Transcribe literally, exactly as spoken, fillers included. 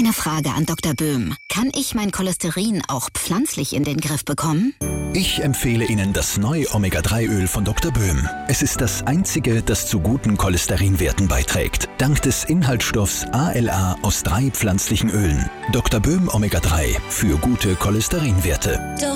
Eine Frage an Doktor Böhm. Kann ich mein Cholesterin auch pflanzlich in den Griff bekommen? Ich empfehle Ihnen das neue Omega drei Öl von Doktor Böhm. Es ist das einzige, das zu guten Cholesterinwerten beiträgt. Dank des Inhaltsstoffs A L A aus drei pflanzlichen Ölen. Doktor Böhm Omega drei für gute Cholesterinwerte.